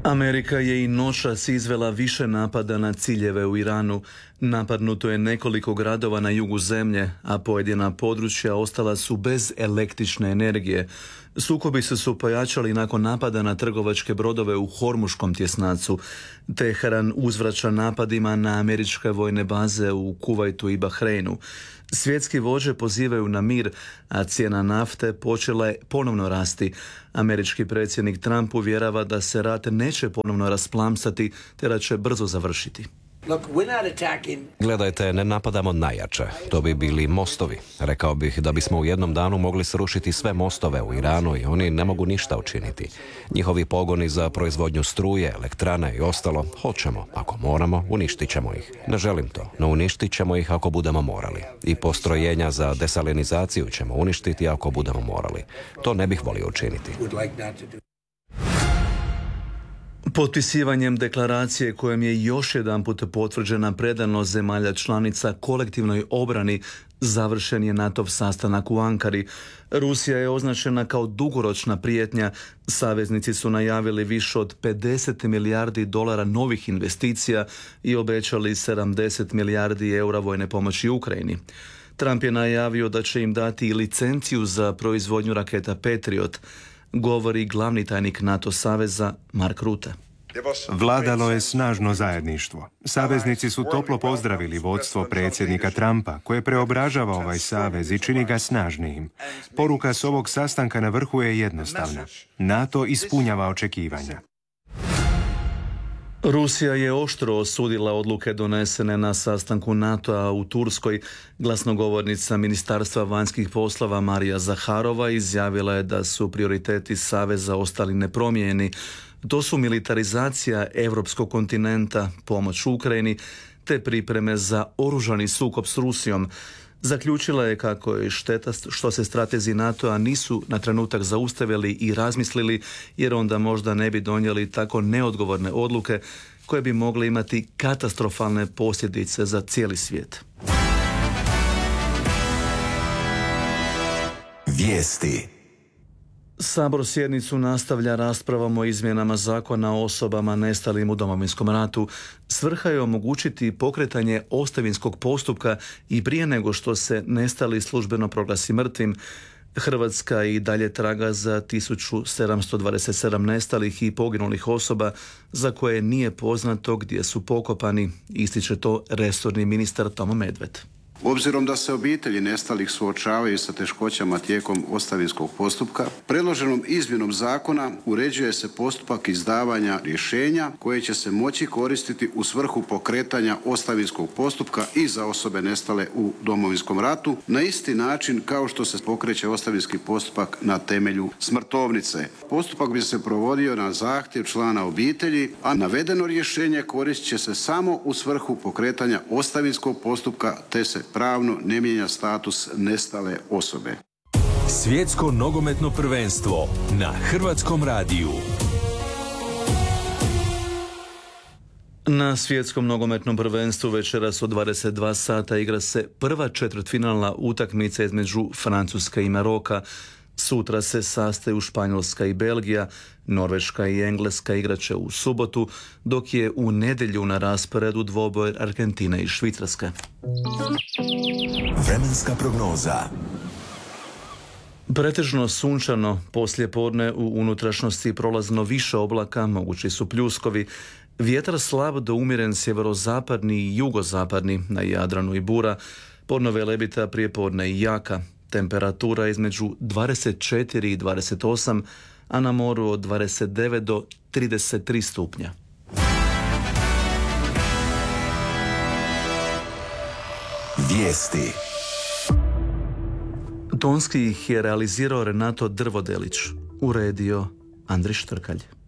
Amerika je i noćas izvela više napada na ciljeve u Iranu. Napadnuto je nekoliko gradova na jugu zemlje, a pojedina područja ostala su bez električne energije. Sukobi su pojačali nakon napada na trgovačke brodove u Hormuškom tjesnacu. Teheran uzvraća napadima na američke vojne baze u Kuvajtu i Bahreinu. Svjetski vođe pozivaju na mir, a cijena nafte počela je ponovno rasti. Američki predsjednik Trump uvjerava da se rat neće ponovno rasplamsati, te da će brzo završiti. Gledajte, ne napadamo najjače. To bi bili mostovi. Rekao bih da bismo u jednom danu mogli srušiti sve mostove u Iranu i oni ne mogu ništa učiniti. Njihovi pogoni za proizvodnju struje, elektrane i ostalo, hoćemo. Ako moramo, uništit ćemo ih. Ne želim to, no uništit ćemo ih ako budemo morali. I postrojenja za desalinizaciju ćemo uništiti ako budemo morali. To ne bih volio učiniti. Potpisivanjem deklaracije kojom je još jedanput potvrđena predanost zemalja članica kolektivnoj obrani završen je NATO-v sastanak u Ankari. Rusija je označena kao dugoročna prijetnja. Saveznici su najavili više od 50 milijardi dolara novih investicija i obećali 70 milijardi eura vojne pomoći Ukrajini. Trump je najavio da će im dati i licenciju za proizvodnju raketa Patriot, govori glavni tajnik NATO saveza Mark Rutte. Vladalo je snažno zajedništvo. Saveznici su toplo pozdravili vodstvo predsjednika Trumpa, koje preobražava ovaj savez i čini ga snažnijim. Poruka s ovog sastanka na vrhu je jednostavna. NATO ispunjava očekivanja. Rusija je oštro osudila odluke donesene na sastanku NATO-a u Turskoj. Glasnogovornica Ministarstva vanjskih poslova Marija Zaharova izjavila je da su prioriteti saveza ostali nepromijenjeni. To su militarizacija europskog kontinenta, pomoć Ukrajini te pripreme za oružani sukob s Rusijom. Zaključila je kako je šteta što se stratezi NATO-a nisu na trenutak zaustavili i razmislili, jer onda možda ne bi donijeli tako neodgovorne odluke koje bi mogle imati katastrofalne posljedice za cijeli svijet. Vijesti. Sabor sjednicu nastavlja raspravom o izmjenama zakona o osobama nestalim u Domovinskom ratu. Svrha je omogućiti pokretanje ostavinskog postupka i prije nego što se nestali službeno proglasi mrtvim. Hrvatska i dalje traga za 1727 nestalih i poginulih osoba za koje nije poznato gdje su pokopani, ističe to resorni ministar Tomo Medved. Obzirom da se obitelji nestalih suočavaju sa teškoćama tijekom ostavinskog postupka, predloženom izmjenom zakona uređuje se postupak izdavanja rješenja koje će se moći koristiti u svrhu pokretanja ostavinskog postupka i za osobe nestale u Domovinskom ratu na isti način kao što se pokreće ostavinski postupak na temelju smrtovnice. Postupak bi se provodio na zahtjev člana obitelji, a navedeno rješenje koristit će se samo u svrhu pokretanja ostavinskog postupka te se pravno ne mijenja status nestale osobe. Svjetsko nogometno prvenstvo na Hrvatskom radiju. Na svjetskom nogometnom prvenstvu večeras od 22 sata igra se prva četvrtfinalna utakmica između Francuske i Maroka. Sutra se sastaju Španjolska i Belgija, Norveška i Engleska igraće u subotu, dok je u nedjelju na rasporedu dvoboj Argentine i Švicarske. Vremenska prognoza. Pretežno sunčano, poslijepodne u unutrašnjosti prolazno više oblaka, mogući su pljuskovi. Vjetar slab do umjeren sjeverozapadni i jugozapadni, na Jadranu i bura. Podno velebita prijepodne i jaka. Temperatura između 24 i 28, a na moru od 29 do 33 stupnja. Vijesti. Tonski ih je realizirao Renato Drvodelić, uredio Andrić Štrkalj.